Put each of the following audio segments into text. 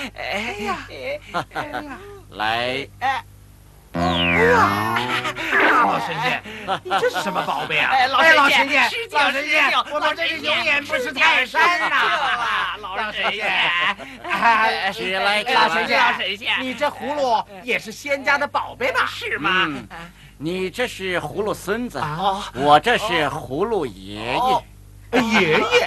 哎呀， 来， 老神仙，你这是什么宝贝啊？ 老神仙， 老神仙，我们这里永远不是泰山呐！老神仙， 起来， 老神老神仙， 你这葫芦也是仙家的宝贝吧？ 是吗？ 你这是葫芦孙子， 啊， 我这是葫芦爷爷。 爷爷，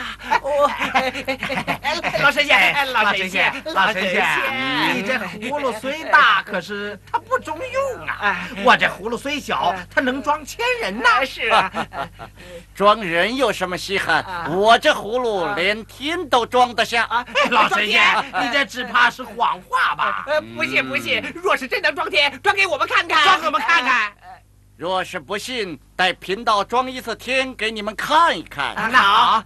老神仙， 老神仙，老神仙，你这葫芦虽大，可是它不中用啊！我这葫芦虽小，它能装千人呐！ 是啊， 装人有什么稀罕？我这葫芦连天都装得下。 老神仙，你这只怕是谎话吧？ 不信不信，若是真能装天，装给我们看看， 装给我们看看。 若是不信，带贫道装一次天给你们看一看。 那好，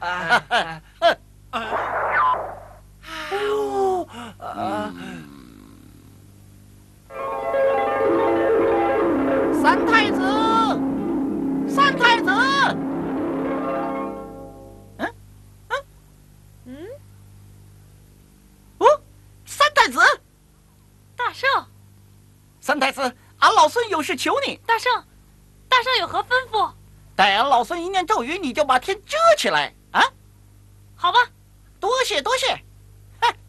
三太子，三太子，三太子， 大圣， 三太子，俺老孙有事求你。 大圣有何吩咐？ 待俺老孙一念咒语，你就把天遮起来啊！ 好吧， 多谢多谢。